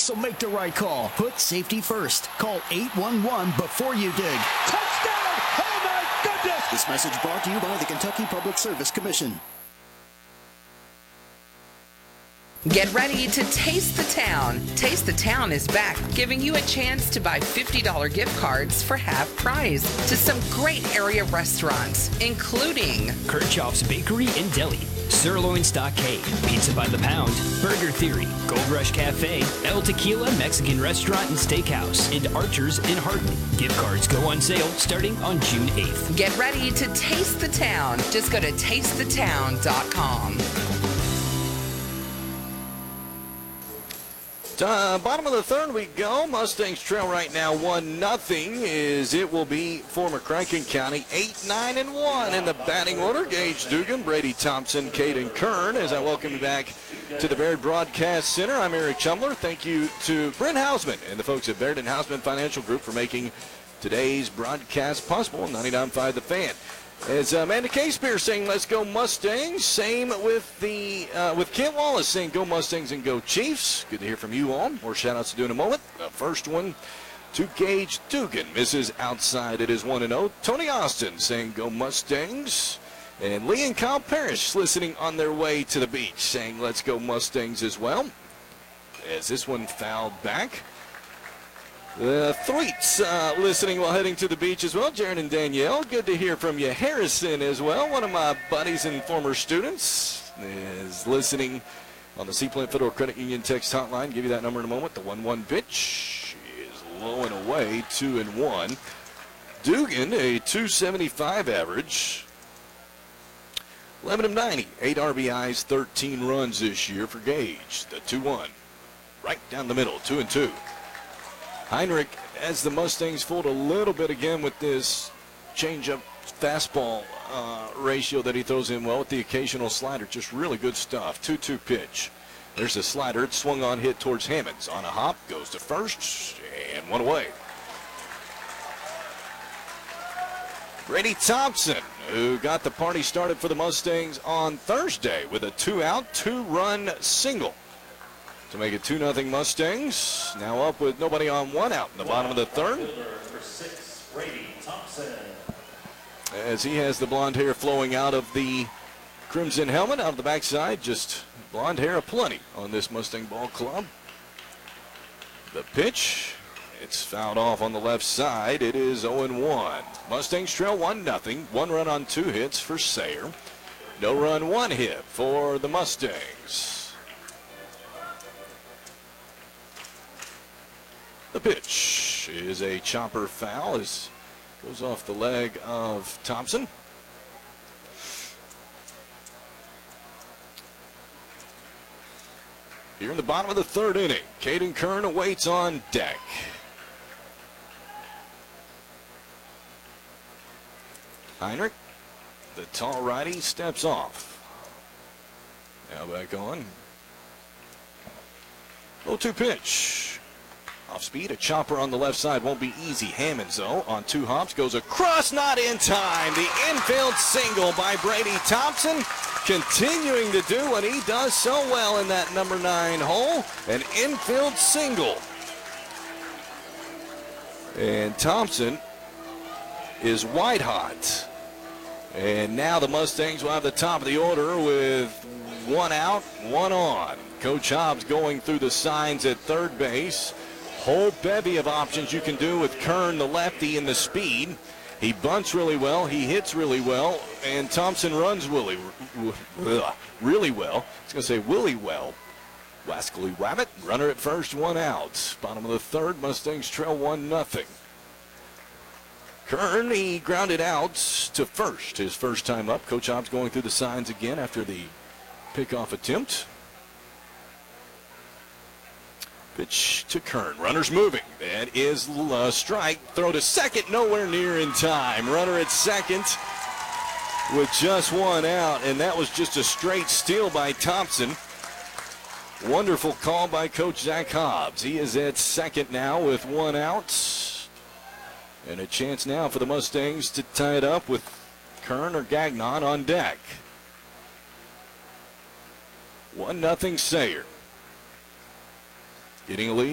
So make the right call. Put safety first. Call 811 before you dig. Touchdown! Oh, my goodness! This message brought to you by the Kentucky Public Service Commission. Get ready to taste the town. Taste the Town is back, giving you a chance to buy $50 gift cards for half price to some great area restaurants, including Kirchhoff's Bakery and Deli, Sirloin Stockade, Pizza by the Pound, Burger Theory, Gold Rush Cafe, El Tequila Mexican Restaurant and Steakhouse, and Archer's in Hardin. Gift cards go on sale starting on June 8th. Get ready to taste the town. Just go to tastethetown.com. Bottom of the third we go. Mustangs trail right now 1-0 as it will be for McCracken County 8-9-1 in the batting order. Gage Dugan, Brady Thompson, Caden Kern. As I welcome you back to the Baird Broadcast Center, I'm Eric Chumler. Thank you to Brent Hausman and the folks at Baird and Hausman Financial Group for making today's broadcast possible. 99.5 The Fan. As Amanda Casebeer saying, let's go Mustangs. Same with with Kent Wallace saying, go Mustangs and go Chiefs. Good to hear from you all. More shout-outs to do in a moment. The first one to Gage Dugan. Misses outside. It is 1-0. Tony Austin saying, go Mustangs. And Lee and Kyle Parrish listening on their way to the beach saying, let's go Mustangs as well. As this one fouled back. The Threats listening while heading to the beach as well. Jared and Danielle, good to hear from you. Harrison as well, one of my buddies and former students, is listening on the Seaplant Federal Credit Union text hotline. Give you that number in a moment. The 1-1 pitch is low and away, 2-1. Dugan, a 275 average. 11 of 90, 8 RBIs, 13 runs this year for Gage. The 2-1, right down the middle, 2-2. Heinrich, as the Mustangs fooled a little bit again with this change-up fastball ratio that he throws in well with the occasional slider. Just really good stuff. 2-2 pitch. There's the slider. It's swung on, hit towards Hammonds. On a hop, goes to first, and one away. Brady Thompson, who got the party started for the Mustangs on Thursday with a 2-out, 2-run single to make it 2-0 Mustangs. Now up with nobody on, 1 out in the bottom of the third. As he has the blonde hair flowing out of the crimson helmet, out of the backside. Just blonde hair aplenty on this Mustang ball club. The pitch, it's fouled off on the left side. It is 0-1. Mustangs trail 1-0. 1 run on 2 hits for Sayer. No run, 1 hit for the Mustangs. The pitch is a chopper foul as goes off the leg of Thompson. Here in the bottom of the third inning, Caden Kern awaits on deck. Heinrich, the tall righty, steps off. Now back on. 0-2 pitch. Off speed, a chopper on the left side won't be easy. Hammonds, though, on 2 hops, goes across, not in time. The infield single by Brady Thompson, continuing to do what he does so well in that number 9 hole, an infield single. And Thompson is white hot. And now the Mustangs will have the top of the order with 1 out, 1 on. Coach Hobbs going through the signs at third base. Whole bevy of options you can do with Kern, the lefty, and the speed. He bunts really well. He hits really well. And Thompson runs really well. I was going to say Willie well. Wascally Wabbit, runner at first, 1 out. Bottom of the third, Mustangs trail 1-0. Kern, he grounded out to first, his first time up. Coach Hobbs going through the signs again after the pickoff attempt. Pitch to Kern. Runners moving. That is a strike. Throw to second. Nowhere near in time. Runner at second with just 1 out. And that was just a straight steal by Thompson. Wonderful call by Coach Zach Hobbs. He is at second now with 1 out. And a chance now for the Mustangs to tie it up with Kern or Gagnon on deck. 1-0 Sayer. Getting a lead.